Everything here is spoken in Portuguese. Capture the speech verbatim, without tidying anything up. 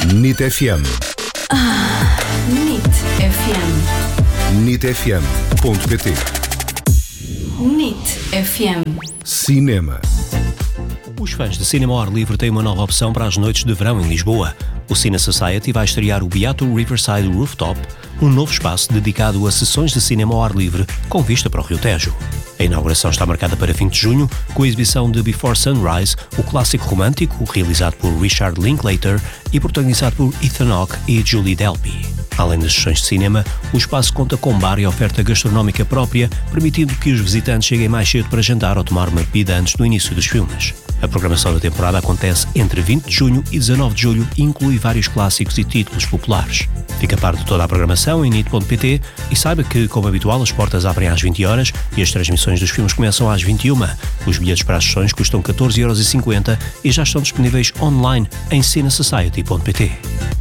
N I T F M. Ah, N I T F M. N I T F M ponto P T. N I T F M. Cinema. Os fãs de cinema ao ar livre têm uma nova opção para as noites de verão em Lisboa. O Cine Society vai estrear o Beato Riverside Rooftop, um novo espaço dedicado a sessões de cinema ao ar livre com vista para o Rio Tejo. A inauguração está marcada para vinte de junho, com a exibição de Before Sunrise, o clássico romântico realizado por Richard Linklater e protagonizado por Ethan Hawke e Julie Delpy. Além das sessões de cinema, o espaço conta com bar e oferta gastronómica própria, permitindo que os visitantes cheguem mais cedo para jantar ou tomar uma bebida antes do início dos filmes. A programação da temporada acontece entre vinte de junho e dezanove de julho e inclui vários clássicos e títulos populares. Fica a par de toda a programação em N I T ponto P T e saiba que, como habitual, as portas abrem às vinte horas e as transmissões dos filmes começam às vinte e uma. Os bilhetes para as sessões custam catorze euros e cinquenta e já estão disponíveis online em cine society ponto P T.